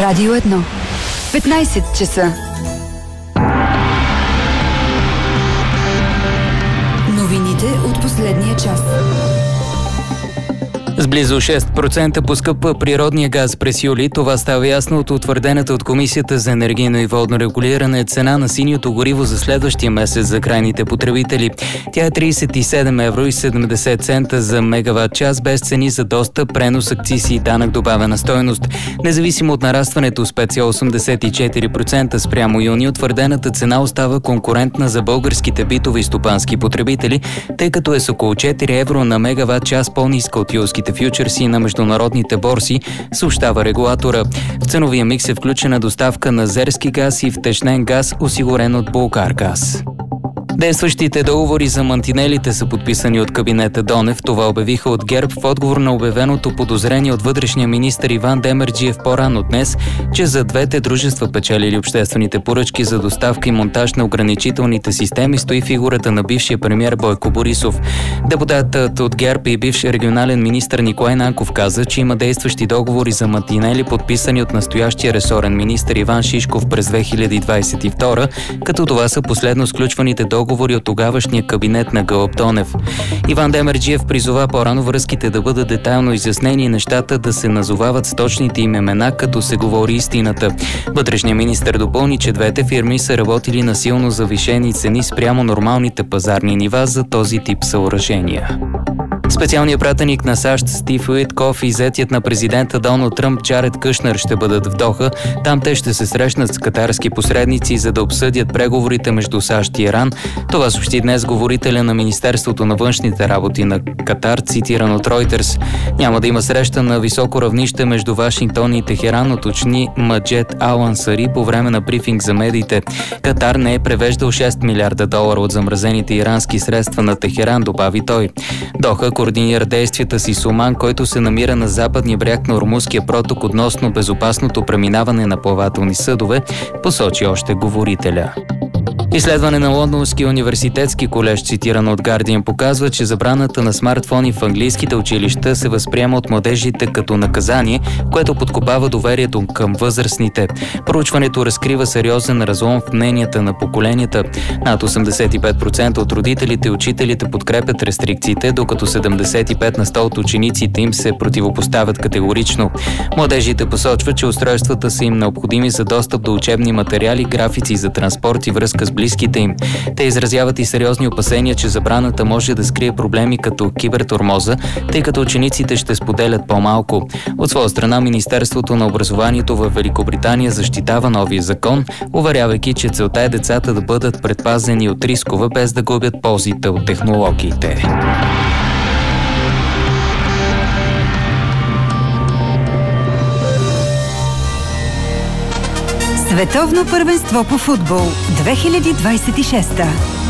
Радио 1. 15 часа. Новините от последния час. С близо 6% поскъпва природния газ през юли. Това става ясно от утвърдената от Комисията за енергийно и водно регулиране цена на синьото гориво за следващия месец за крайните потребители. Тя е 37,70 евро за мегаватт час, без цени за достъп, пренос, акцизи и данък добавена стойност. Независимо от нарастването с 5,84% спрямо юни, утвърдената цена остава конкурентна за българските битови и стопански потребители, тъй като е с около 4 евро на мегаватт час по-ниска от юлските фьючерси на международните борси, съобщава регулатора. В ценовия микс е включена доставка на азерски газ и втечнен газ, осигурен от Булгаргаз. Действащите договори за мантинелите са подписани от кабинета Донев. Това обявиха от ГЕРБ в отговор на обявеното подозрение от вътрешния министър Иван Демерджиев по-рано днес, че за двете дружества, печелили обществените поръчки за доставка и монтаж на ограничителните системи, стои фигурата на бившия премиер Бойко Борисов. Депутатът от ГЕРБ и бивш регионален министър Николай Нанков каза, че има действащи договори за мантинели, подписани от настоящия ресорен министър Иван Шишков през 2022, като това са последно сключваните договори от тогавашния кабинет на Гълъб Донев. Иван Демерджиев призова по-рано връзките да бъдат детайлно изяснени и нещата да се назовават с точните им имена, като се говори истината. Вътрешният министър допълни, че двете фирми са работили на силно завишени цени спрямо нормалните пазарни нива за този тип съоръжения. Специалният пратеник на САЩ Стив Уитков и зетият на президента Доналд Тръмп Джаред Кушнер ще бъдат в Доха. Там те ще се срещнат с катарски посредници, за да обсъдят преговорите между САЩ и Иран. Това съобщи днес говорителя на Министерството на външните работи на Катар, цитиран от Reuters. Няма да има среща на високо равнище между Вашингтон и Техеран, уточни Маджед Ал-Ансари по време на брифинг за медиите. Катар не е превеждал $6 милиарда от замразените ирански средства на Техеран, добави той. Доха координира действията си с Оман, който се намира на западния бряг на Ормузския проток относно безопасното преминаване на плавателни съдове, посочи още говорителя. Изследване на Лондонския университетски колеж, цитирано от Guardian, показва, че забраната на смартфони в английските училища се възприема от младежите като наказание, което подкопава доверието към възрастните. Проучването разкрива сериозен разлом в мненията на поколенията. Над 85% от родителите и учителите подкрепят рестрикциите, докато 75% от учениците им се противопоставят категорично. Младежите посочват, че устройствата са им необходими за достъп до учебни материали, графици за транспорт и връзка с близките им. Те изразяват и сериозни опасения, че забраната може да скрие проблеми като кибертормоза, тъй като учениците ще споделят по-малко. От своя страна, Министерството на образованието в Великобритания защитава новия закон, уверявайки, че целта е децата да бъдат предпазени от рискове, без да губят ползите от технологиите. Световно първенство по футбол 2026.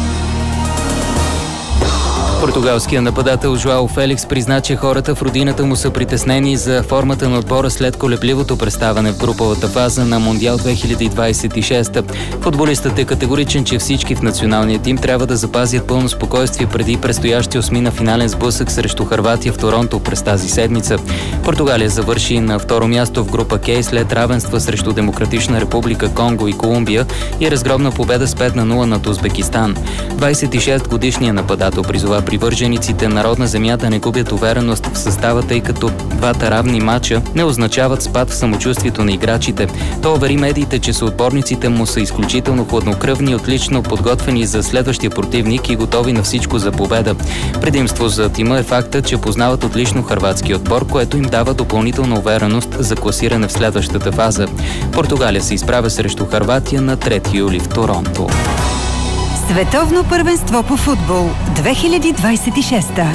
Португалският нападател Жоао Феликс призна, че хората в родината му са притеснени за формата на отбора след колебливото представяне в груповата фаза на Мондиал 2026. Футболистът е категоричен, че всички в националния тим трябва да запазят пълно спокойствие преди предстоящия осмина финален сблъсък срещу Хърватия в Торонто през тази седмица. Португалия завърши на второ място в група К след равенства срещу Демократична република Конго и Колумбия и разгромна победа с 5-0 над Узбекистан. 26-годишният нападател призова привържениците на родна земя да не губят увереност в състава, тъй като двата равни мача не означават спад в самочувствието на играчите. Той увери медиите, че съотборниците му са изключително хладнокръвни, отлично подготвени за следващия противник и готови на всичко за победа. Предимство за тима е факта, че познават отлично хърватски отбор, което им дава допълнителна увереност за класиране в следващата фаза. Португалия се изправя срещу Хърватия на 3 юли в Торонто. Световно първенство по футбол 2026.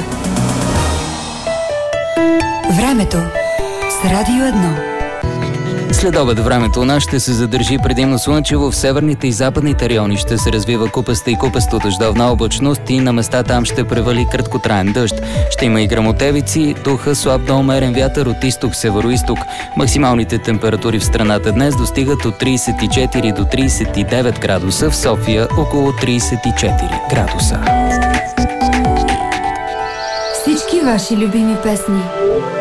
Времето с Радио 1. След обед времето у нас ще се задържи предимно слънчево, в северните и западните райони ще се развива купеста и купесто дъждовна облачност и на места там ще превали краткотраен дъжд. Ще има и гръмотевици, духа слаб до умерен вятър от изток-североизток. Максималните температури в страната днес достигат от 34 до 39 градуса, в София около 34 градуса. Всички ваши любими песни